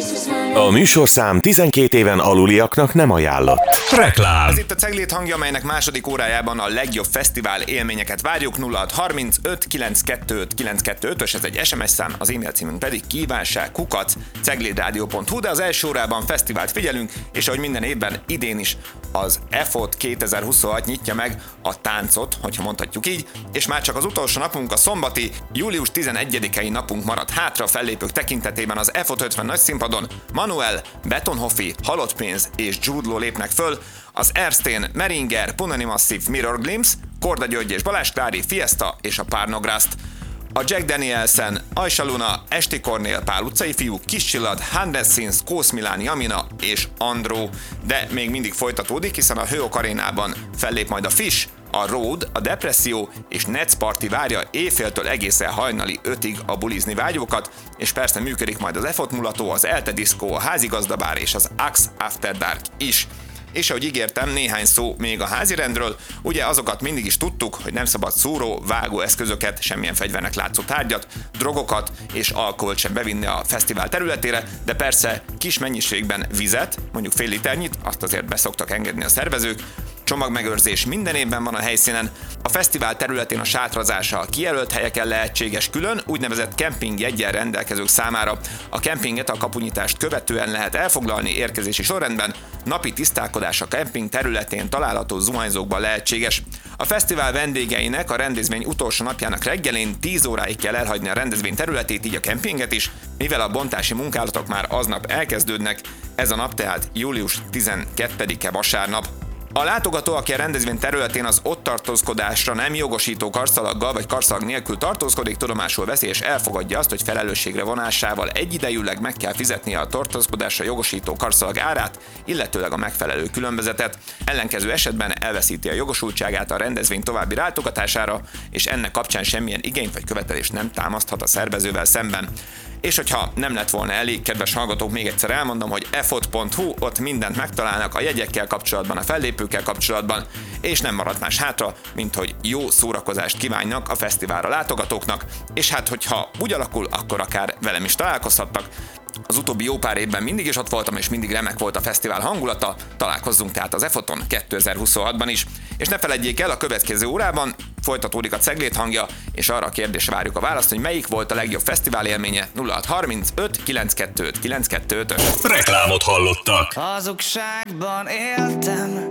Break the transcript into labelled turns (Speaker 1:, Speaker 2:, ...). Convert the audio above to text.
Speaker 1: A műsorszám 12 éven aluliaknak nem ajánlott.
Speaker 2: Reklám.
Speaker 3: Ez itt a Ceglét hangja, amelynek második órájában a legjobb fesztivál élményeket várjuk. 0635 925 925-ös, ez egy SMS szám, az e-mail címünk pedig kívánság@ceglédradio.hu, de az első órában fesztivált figyelünk, és ahogy minden évben, idén is az EFOT 2026 nyitja meg a táncot, hogyha mondhatjuk így, és már csak az utolsó napunk, a szombati, július 11-i napunk maradt hátra. Fellépők tekintetében az EFOT 50 nagyszínpadon Manuel, Betonhoffi, Halott Pénz és Jude Law lépnek föl, az Ersztén, Meringer, Punani Massive, Mirror Glimpse, Korda György és Balázs Klári, Fiesta és a Párnograszt. A Jack Danielsen, Ajsa Luna, Esti Kornél, Pál utcai fiúk, Kis Csillad, Handes Színsz, Kósz Miláni, Amina és Andró. De még mindig folytatódik, hiszen a Hőok arénában fellép majd a Fish, a Road, a Depresszió és Netz Party várja éjféltől egészen hajnali 5-ig a bulizni vágyókat, és persze működik majd az EFOT mulató, az Elte Disco, a Házigazdabár és az Axe After Dark is. És ahogy ígértem, néhány szó még a házirendről. Ugye azokat mindig is tudtuk, hogy nem szabad szúró, vágó eszközöket, semmilyen fegyvernek látszó tárgyat, drogokat és alkoholt sem bevinni a fesztivál területére, de persze kis mennyiségben vizet, mondjuk fél liternyit, azt azért be szoktak engedni a szervezők. Csomagmegőrzés minden évben van a helyszínen. A fesztivál területén a sátrazása a kijelölt helyeken lehetséges külön, úgynevezett kemping jeggyel rendelkezők számára. A kempinget a kapunyitást követően lehet elfoglalni érkezési sorrendben, napi tisztálkodás a kemping területén található zuhanyzókban lehetséges. A fesztivál vendégeinek a rendezvény utolsó napjának reggelén 10 óráig kell elhagyni a rendezvény területét, így a kempinget is, mivel a bontási munkálatok már aznap elkezdődnek, ez a nap tehát július 12-e vasárnap. A látogató, aki a rendezvény területén az ott tartózkodásra nem jogosító karszalaggal vagy karszalag nélkül tartózkodik, tudomásul veszi és elfogadja azt, hogy felelősségre vonásával egyidejűleg meg kell fizetnie a tartózkodásra jogosító karszalag árát, illetőleg a megfelelő különbözetet. Ellenkező esetben elveszíti a jogosultságát a rendezvény további látogatására, és ennek kapcsán semmilyen igényt vagy követelést nem támaszthat a szervezővel szemben. És hogyha nem lett volna elég, kedves hallgatók, még egyszer elmondom, hogy efot.hu, ott mindent megtalálnak a jegyekkel kapcsolatban, a fellépőkkel kapcsolatban, és nem maradt más hátra, mint hogy jó szórakozást kívánnak a fesztiválra látogatóknak, és hát hogyha úgy alakul, akkor akár velem is találkozhattak. Az utóbbi jó pár évben mindig is ott voltam, és mindig remek volt a fesztivál hangulata, találkozzunk tehát az EFOT-on 2026-ban is. És ne feledjék el, a következő órában folytatódik a Ceglét hangja, és arra a kérdésre várjuk a választ, hogy melyik volt a legjobb fesztivál élménye. 0635 925 925-ös.
Speaker 2: Reklámot hallottak.
Speaker 4: Hazugságban éltem,